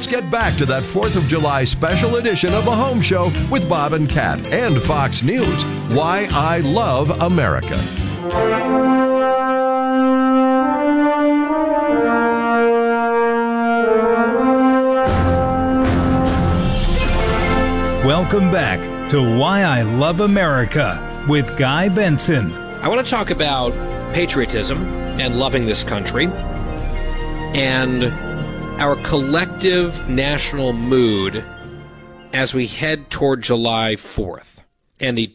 get back to that 4th of July special edition of The Home Show with Bob and Kat and Fox News. Why I Love America. Welcome back to Why I Love America with Guy Benson. I want to talk about patriotism and loving this country and our collective national mood as we head toward July 4th and the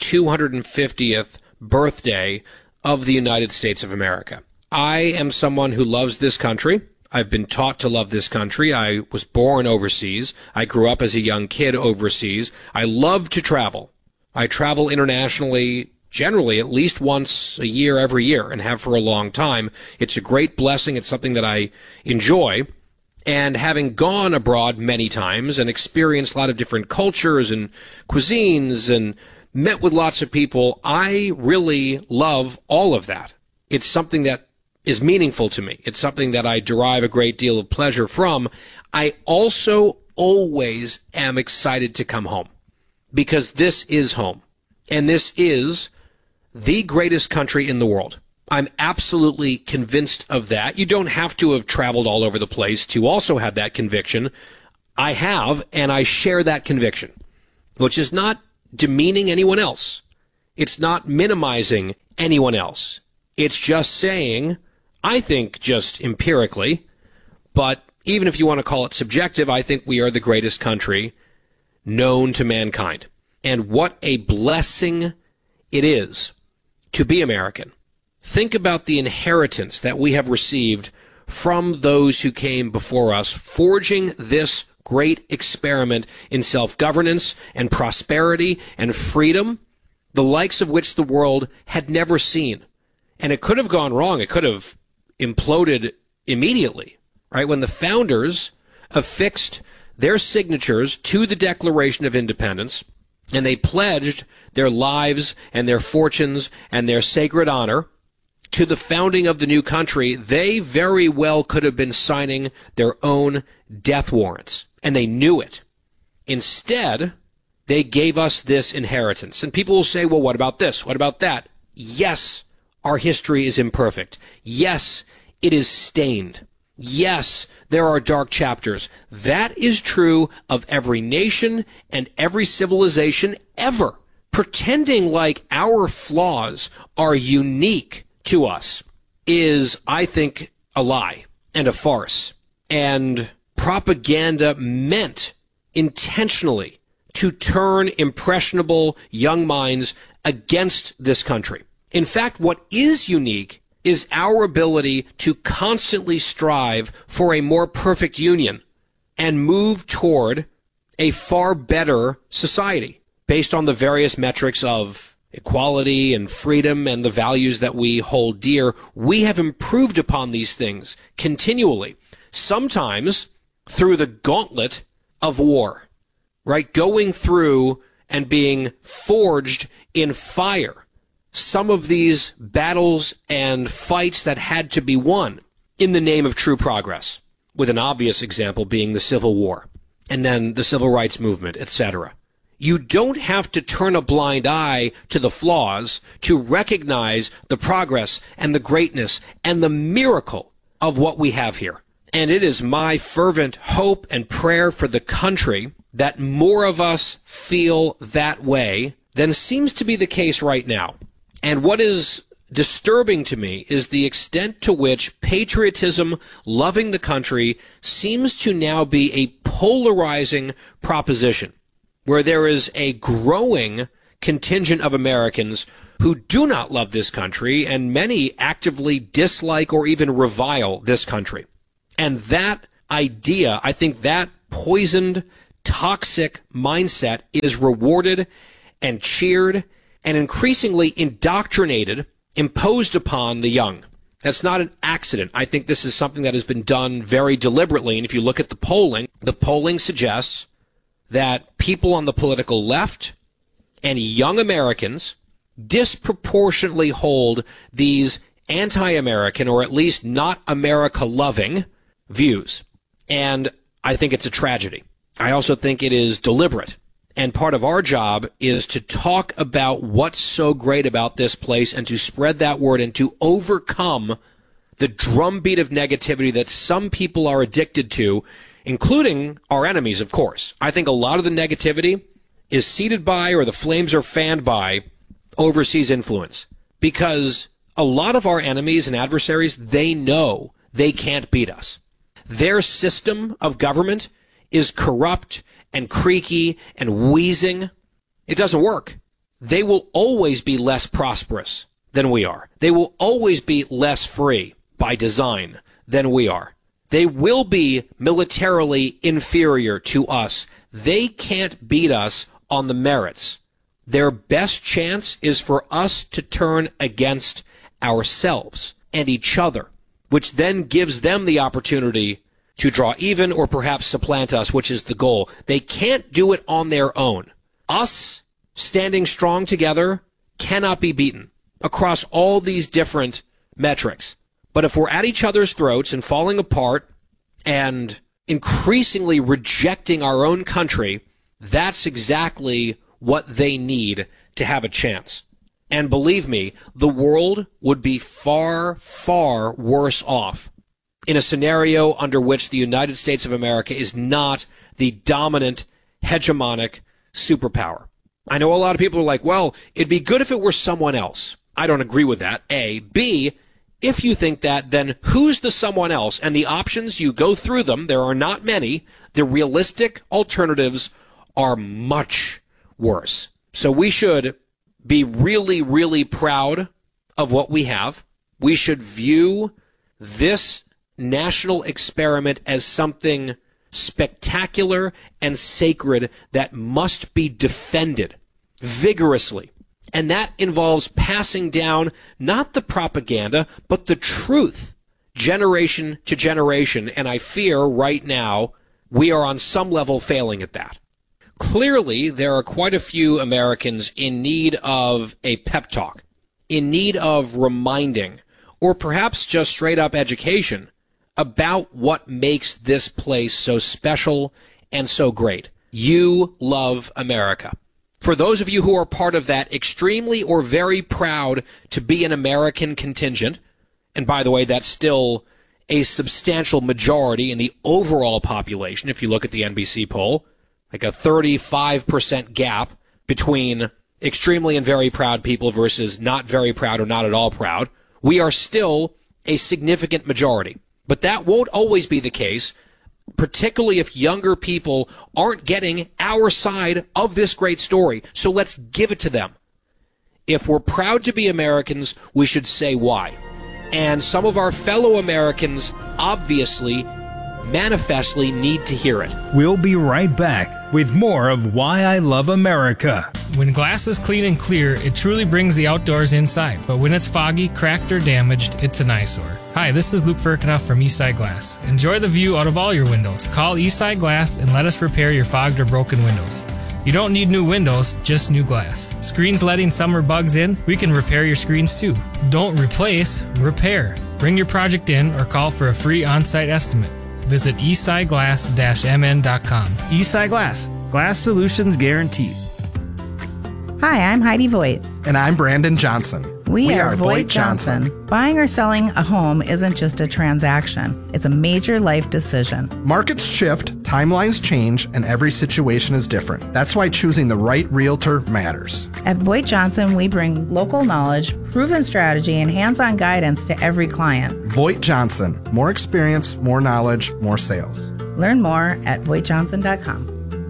250th birthday of the United States of America. I am someone who loves this country. I've been taught to love this country. I was born overseas. I grew up as a young kid overseas. I love to travel. I travel internationally generally at least once a year, every year, and have for a long time. It's a great blessing. It's something that I enjoy. And having gone abroad many times and experienced a lot of different cultures and cuisines and met with lots of people, I really love all of that. It's something that is meaningful to me. It's something that I derive a great deal of pleasure from. I also always am excited to come home because this is home. And this is the greatest country in the world. I'm absolutely convinced of that. You don't have to have traveled all over the place to also have that conviction. I have, and I share that conviction, which is not demeaning anyone else. It's not minimizing anyone else. It's just saying, I think just empirically, but even if you want to call it subjective, I think we are the greatest country known to mankind. And what a blessing it is to be American. Think about the inheritance that we have received from those who came before us, forging this great experiment in self-governance and prosperity and freedom, the likes of which the world had never seen. And it could have gone wrong. It could have imploded immediately, right? When the founders affixed their signatures to the Declaration of Independence, and they pledged their lives and their fortunes and their sacred honor to the founding of the new country, they very well could have been signing their own death warrants, and they knew it. Instead, they gave us this inheritance. And people will say, well, what about this? What about that? Yes, our history is imperfect. Yes, it is stained. Yes, there are dark chapters. That is true of every nation and every civilization ever. Pretending like our flaws are unique to us is, I think, a lie and a farce. And propaganda meant intentionally to turn impressionable young minds against this country. In fact, what is unique is our ability to constantly strive for a more perfect union and move toward a far better society based on the various metrics of equality and freedom and the values that we hold dear. We have improved upon these things continually, sometimes through the gauntlet of war, right? Going through and being forged in fire. Some of these battles and fights that had to be won in the name of true progress, with an obvious example being the Civil War, and then the Civil Rights Movement, etc. You don't have to turn a blind eye to the flaws to recognize the progress and the greatness and the miracle of what we have here. And it is my fervent hope and prayer for the country that more of us feel that way than seems to be the case right now. And what is disturbing to me is the extent to which patriotism, loving the country, seems to now be a polarizing proposition, where there is a growing contingent of Americans who do not love this country, and many actively dislike or even revile this country. And that idea, I think that poisoned, toxic mindset is rewarded and cheered and increasingly indoctrinated, imposed upon the young. That's not an accident. I think this is something that has been done very deliberately. And if you look at the polling suggests that people on the political left and young Americans disproportionately hold these anti-American, or at least not America-loving, views. And I think it's a tragedy. I also think it is deliberate. And part of our job is to talk about what's so great about this place and to spread that word and to overcome the drumbeat of negativity that some people are addicted to, including our enemies, of course. I think a lot of the negativity is seeded by, or the flames are fanned by, overseas influence. Because a lot of our enemies and adversaries, they know they can't beat us. Their system of government is corrupt and creaky and wheezing. It doesn't work. They will always be less prosperous than we are. They will always be less free by design than we are. They will be militarily inferior to us. They can't beat us on the merits. Their best chance is for us to turn against ourselves and each other, which then gives them the opportunity to draw even or perhaps supplant us, which is the goal. They can't do it on their own. Us standing strong together cannot be beaten across all these different metrics. But if we're at each other's throats and falling apart and increasingly rejecting our own country, that's exactly what they need to have a chance. And believe me, the world would be far, far worse off in a scenario under which the United States of America is not the dominant, hegemonic superpower. I know a lot of people are like, well, it'd be good if it were someone else. I don't agree with that, A. B, if you think that, then who's the someone else? And the options, you go through them. There are not many. The realistic alternatives are much worse. So we should be really, really proud of what we have. We should view this national experiment as something spectacular and sacred that must be defended vigorously. And that involves passing down not the propaganda, but the truth, generation to generation. And I fear right now we are on some level failing at that. Clearly, there are quite a few Americans in need of a pep talk, in need of reminding, or perhaps just straight up education about what makes this place so special and so great. You love America. For those of you who are part of that extremely or very proud to be an American contingent, and by the way, that's still a substantial majority in the overall population, if you look at the NBC poll, like a 35% gap between extremely and very proud people versus not very proud or not at all proud, we are still a significant majority. But that won't always be the case, particularly if younger people aren't getting our side of this great story. So let's give it to them. If we're proud to be Americans, we should say why. And some of our fellow Americans obviously, manifestly need to hear it. We'll be right back with more of Why I Love America. When glass is clean and clear, it truly brings the outdoors inside. But when it's foggy, cracked, or damaged, it's an eyesore. Hi, this is Luke Firkinoff from Eastside Glass. Enjoy the view out of all your windows. Call Eastside Glass and let us repair your fogged or broken windows. You don't need new windows, just new glass. Screens letting summer bugs in? We can repair your screens too. Don't replace, repair. Bring your project in or call for a free on-site estimate. Visit eastsideglass-mn.com. Eastside Glass. Glass solutions guaranteed. Hi, I'm Heidi Voigt. And I'm Brandon Johnson. We are Voigt Johnson. Buying or selling a home isn't just a transaction. It's a major life decision. Markets shift, timelines change, and every situation is different. That's why choosing the right realtor matters. At Voigt Johnson, we bring local knowledge, proven strategy, and hands-on guidance to every client. Voigt Johnson. More experience, more knowledge, more sales. Learn more at VoigtJohnson.com.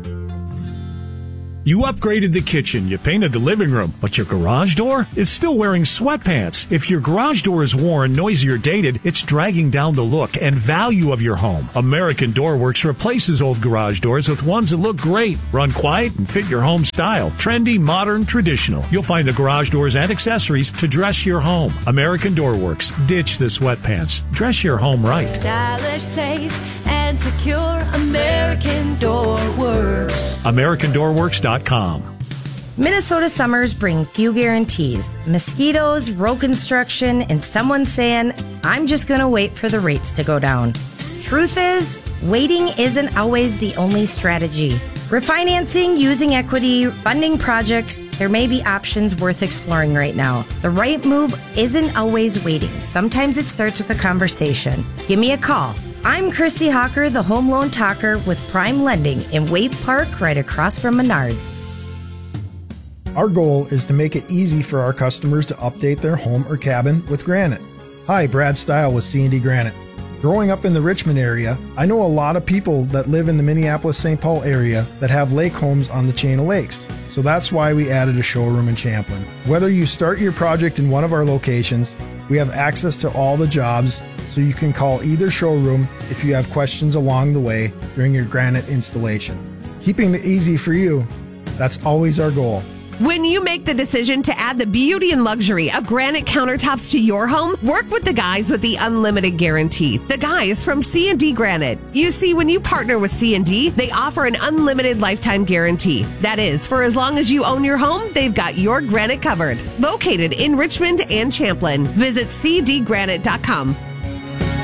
You upgraded the kitchen, you painted the living room, but your garage door is still wearing sweatpants. If your garage door is worn, noisy, or dated, it's dragging down the look and value of your home. American Door Works replaces old garage doors with ones that look great, run quiet, and fit your home style. Trendy, modern, traditional. You'll find the garage doors and accessories to dress your home. American Door Works. Ditch the sweatpants. Dress your home right. Stylish, safe, and secure. American Door Works. AmericanDoorWorks.com. Minnesota summers bring few guarantees. Mosquitoes, road construction, and someone saying, I'm just going to wait for the rates to go down. Truth is, Waiting isn't always the only strategy. Refinancing, using equity, funding projects, there may be options worth exploring right now. The right move isn't always waiting. Sometimes it starts with a conversation. Give me a call. I'm Christy Hawker, the Home Loan Talker with Prime Lending in Waite Park, right across from Menards. Our goal is to make it easy for our customers to update their home or cabin with Granite. Hi, Brad Stile with C&D Granite. Growing up in the Richmond area, I know a lot of people that live in the Minneapolis-St. Paul area that have lake homes on the chain of lakes. So that's why we added a showroom in Champlin. Whether you start your project in one of our locations, we have access to all the jobs, so you can call either showroom if you have questions along the way during your Granite installation. Keeping it easy for you, that's always our goal. When you make the decision to add the beauty and luxury of granite countertops to your home, work with the guys with the unlimited guarantee. The guys from C&D Granite. You see, when you partner with C&D, they offer an unlimited lifetime guarantee. That is, for as long as you own your home, they've got your granite covered. Located in Richmond and Champlin. Visit cdgranite.com.